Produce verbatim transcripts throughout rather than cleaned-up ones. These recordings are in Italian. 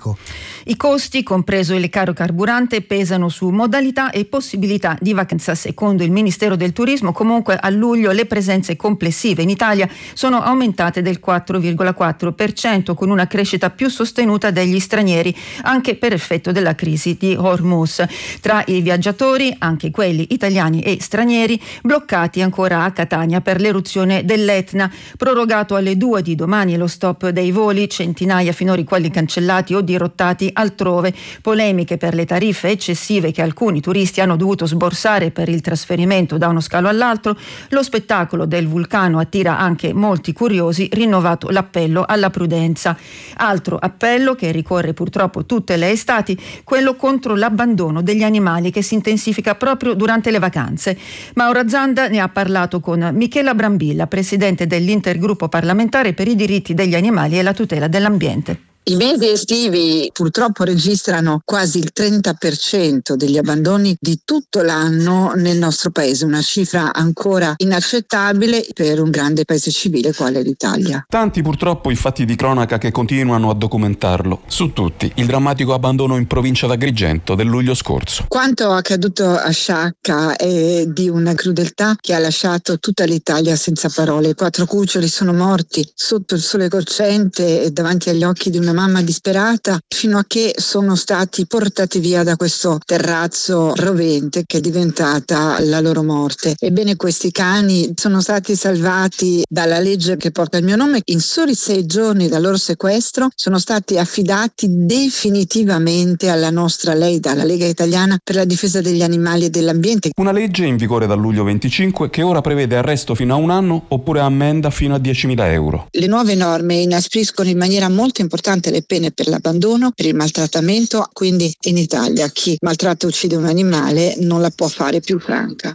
climatico. I costi, compreso il caro carburante, pesano su modalità e possibilità di vacanza. Secondo il Ministero del Turismo, comunque a luglio le presenze complessive in Italia sono aumentate del quattro virgola quattro per cento, con una crescita più sostenuta degli stranieri, anche per effetto della crisi di Hormuz. Tra i viaggiatori, anche quelli italiani e stranieri, bloccati ancora a Catania per l'eruzione dell'Etna. Prorogato alle due di domani lo stop dei voli, centinaia finora i quali cancellati o dirottati altrove. Polemiche per le tariffe eccessive che alcuni turisti hanno dovuto sborsare per il trasferimento da uno scalo all'altro. Lo spettacolo del vulcano attira anche molti curiosi, rinnovato l'appello alla prudenza. Altro appello che ricorre purtroppo tutte le estati, quello contro l'abbandono degli animali, che si intensifica proprio durante le vacanze. Mauro Zanda ne ha parlato con Michela Brambilla, presidente dell'Intergruppo parlamentare per i diritti degli animali e la tutela dell'ambiente. I mesi estivi purtroppo registrano quasi il trenta per cento degli abbandoni di tutto l'anno nel nostro paese, una cifra ancora inaccettabile per un grande paese civile quale l'Italia. Tanti purtroppo i fatti di cronaca che continuano a documentarlo. Su tutti, il drammatico abbandono in provincia d'Agrigento del luglio scorso. Quanto accaduto a Sciacca è di una crudeltà che ha lasciato tutta l'Italia senza parole. I quattro cuccioli sono morti sotto il sole cocente e davanti agli occhi di una mamma disperata, fino a che sono stati portati via da questo terrazzo rovente che è diventata la loro morte. Ebbene, questi cani sono stati salvati dalla legge che porta il mio nome. In soli sei giorni dal loro sequestro sono stati affidati definitivamente alla nostra Leida, la Lega Italiana per la difesa degli animali e dell'ambiente. Una legge in vigore dal luglio venticinque che ora prevede arresto fino a un anno oppure ammenda fino a diecimila euro. Le nuove norme inaspriscono in maniera molto importante le pene per l'abbandono, per il maltrattamento, quindi in Italia chi maltratta e uccide un animale non la può fare più franca.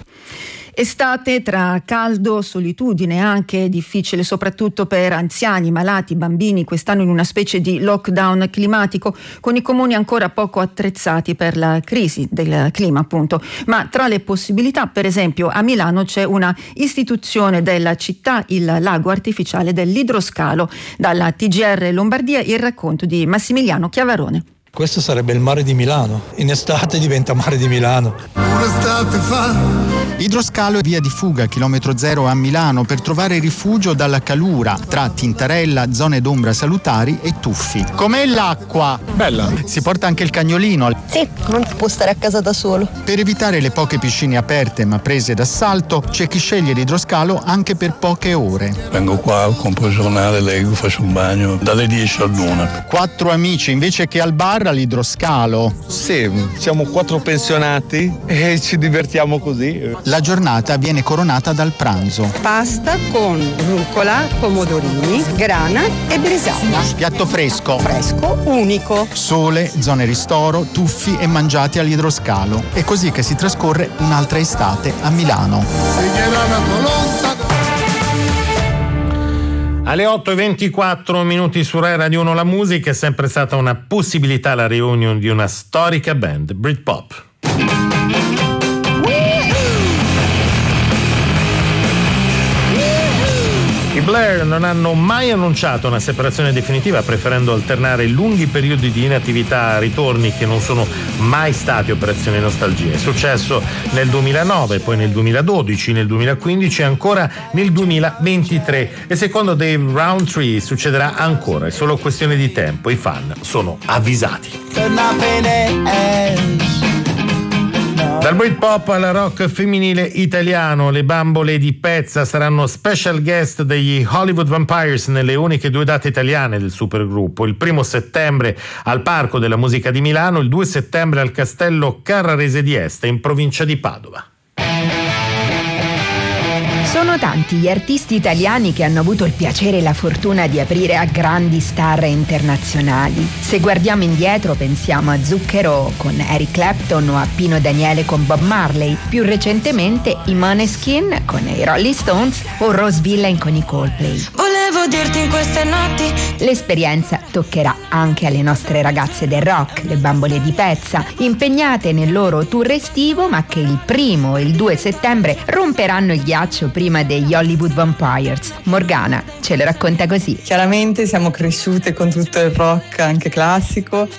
Estate tra caldo, solitudine anche difficile soprattutto per anziani, malati, bambini, quest'anno in una specie di lockdown climatico, con i comuni ancora poco attrezzati per la crisi del clima appunto. Ma tra le possibilità, per esempio a Milano c'è una istituzione della città, il lago artificiale dell'idroscalo. Dalla T G R Lombardia il racconto di Massimiliano Chiavarone. Questo sarebbe il mare di Milano. In estate diventa mare di Milano. Un'estate fa. Idroscalo è via di fuga, chilometro zero a Milano, per trovare rifugio dalla calura tra Tintarella, zone d'ombra salutari e tuffi. Com'è l'acqua? Bella. Si porta anche il cagnolino. Sì, non può stare a casa da solo. Per evitare le poche piscine aperte ma prese d'assalto, c'è chi sceglie l'idroscalo anche per poche ore. Vengo qua, compro il giornale, leggo, faccio un bagno dalle dieci all'una. Quattro amici invece che al bar all'idroscalo. Sì, siamo quattro pensionati e ci divertiamo così. La giornata viene coronata dal pranzo. Pasta con rucola, pomodorini, grana e bresaola. Piatto fresco. Fresco, unico. Sole, zone ristoro, tuffi e mangiati all'idroscalo. È così che si trascorre un'altra estate a Milano. Alle otto e ventiquattro minuti su Rai Radio uno La Musica. È sempre stata una possibilità la reunion di una storica band Britpop. I Blair non hanno mai annunciato una separazione definitiva, preferendo alternare lunghi periodi di inattività a ritorni che non sono mai stati operazione nostalgia. È successo nel duemilanove, poi nel duemiladodici, nel duemilaquindici e ancora nel duemilaventitré. E secondo Dave Rowntree succederà ancora, è solo questione di tempo. I fan sono avvisati. Dal Britpop al rock femminile italiano, le bambole di Pezza saranno special guest degli Hollywood Vampires nelle uniche due date italiane del supergruppo. Il primo settembre al Parco della Musica di Milano, il due settembre al Castello Carrarese di Este in provincia di Padova. Sono tanti gli artisti italiani che hanno avuto il piacere e la fortuna di aprire a grandi star internazionali. Se guardiamo indietro pensiamo a Zucchero con Eric Clapton o a Pino Daniele con Bob Marley, più recentemente i Måneskin con i Rolling Stones o Rose Villain con i Coldplay. Volevo dirti in queste notti. L'esperienza toccherà anche alle nostre ragazze del rock, le bambole di Pezza, impegnate nel loro tour estivo, ma che il primo e il due settembre romperanno il ghiaccio prima degli Hollywood Vampires. Morgana ce lo racconta così. Chiaramente siamo cresciute con tutto il rock anche classico